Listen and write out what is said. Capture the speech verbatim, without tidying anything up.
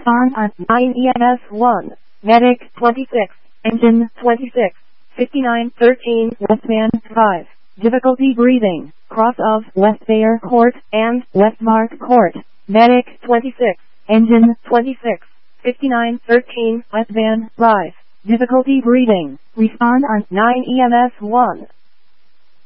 Respond on nine E M S one. Medic twenty-six. Engine twenty-six. fifty-nine thirteen Westvan five. Difficulty breathing. Cross of West Bayer Court and Westmark Court. Medic twenty-six. Engine twenty-six. fifty-nine thirteen Westvan five. Difficulty breathing. Respond on nine E M S one.